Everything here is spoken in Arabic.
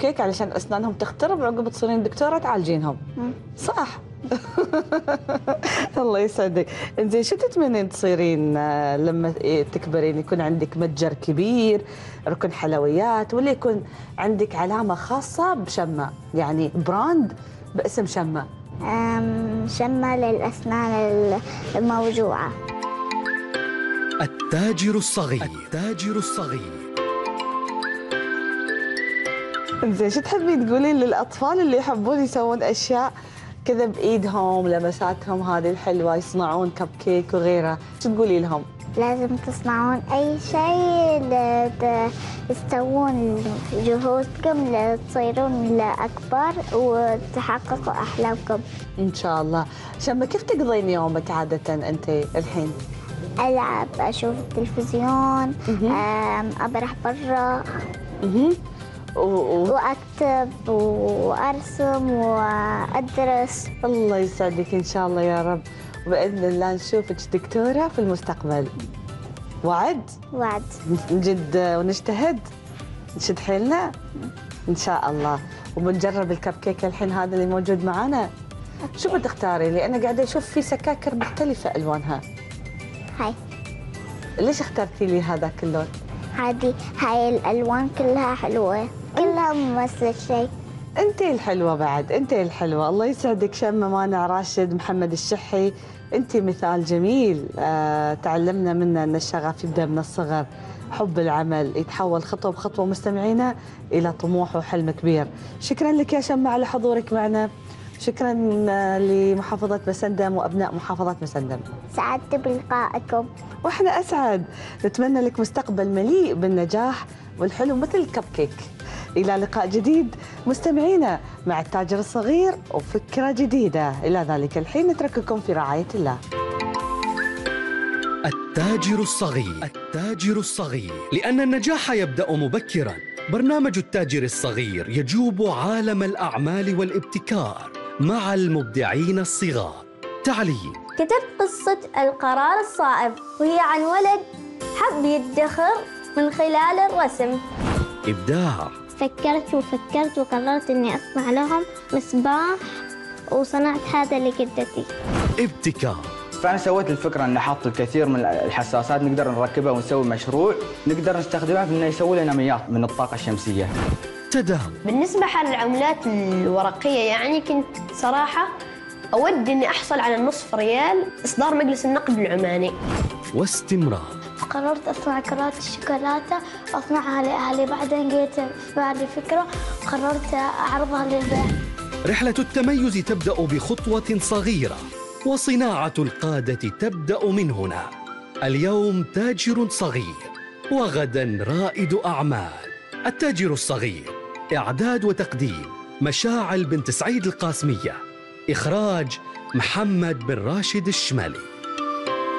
كيك علشان أسنانهم تخترب عقب تصيرين دكتورة تعالجينهم. صح. الله يسعدك. انزين شو تتمنين تصيرين لما تكبرين؟ يكون عندك متجر كبير، ركن حلويات، ولا يكون عندك علامة خاصة بشمة، يعني براند باسم شمة؟ شمة للأسنان الموجوعة. التاجر الصغير. التاجر الصغير. زين شو تحبين تقولين للأطفال اللي يحبون يسوون أشياء كذا بإيدهم، لمساتهم هذه الحلوة، يصنعون كب كيك وغيره، شو تقولي لهم؟ لازم تصنعون أي شيء تسوون جهودكم لتصيرون أكبر وتحققوا أحلامكم إن شاء الله. شمة كيف تقضين يومك عادة أنت الحين؟ ألعب، أشوف التلفزيون، أبرح برا، وأكتب وأرسم وأدرس. الله يسعدك إن شاء الله يا رب، وبإذن الله نشوفك دكتورة في المستقبل. وعد؟ وعد. نجد ونجتهد، نشد حيلنا إن شاء الله، وبنجرب الكب كيك الحين هذا اللي موجود معانا. شو بتختاري؟ لأن قاعدة أشوف في سكاكر مختلفة ألوانها. هاي. ليش اخترتي لي هذاك اللون؟ هاي الألوان كلها حلوة، كلها ممثلة شيء. انت الحلوة بعد، انت الحلوة. الله يسعدك شمة مانع راشد محمد الشحي، انت مثال جميل. تعلمنا منه ان الشغف يبدأ من الصغر، حب العمل يتحول خطوة بخطوة مستمعينا إلى طموح وحلم كبير. شكرا لك يا شمة على حضورك معنا، شكرا لمحافظة مسندم وأبناء محافظة مسندم. سعدت بلقائكم. واحنا أسعد، نتمنى لك مستقبل مليء بالنجاح والحلم مثل الكب كيك. إلى لقاء جديد مستمعينا مع التاجر الصغير وفكرة جديدة. إلى ذلك الحين نترككم في رعاية الله. التاجر الصغير. التاجر الصغير، لأن النجاح يبدأ مبكراً. برنامج التاجر الصغير يجوب عالم الأعمال والابتكار مع المبدعين الصغار. تعليم. كتبت قصة القرار الصائب، وهي عن ولد حب يدخر من خلال الرسم. إبداع. فكرت وقررت إني أصنع لهم مصباح، وصنعت هذا لجدتي. ابتكار. فأنا سويت الفكرة أن نحط الكثير من الحساسات نقدر نركبها ونسوي مشروع نقدر نستخدمها في أنه يسوي لنا مياه من الطاقة الشمسية. تداول. بالنسبة حال العملات الورقية، يعني كنت صراحة أود أني أحصل على النصف ريال إصدار مجلس النقد العماني. واستمرار. قررت أصنع كرات الشوكولاتة وأصنعها لأهلي، بعدين جيت في بالي فكرة وقررت أعرضها للبيع. رحلة التميز تبدأ بخطوة صغيرة، وصناعة القادة تبدأ من هنا. اليوم تاجر صغير، وغدا رائد أعمال. التاجر الصغير، إعداد وتقديم مشاعل بنت سعيد القاسمية، إخراج محمد بن راشد الشمالي.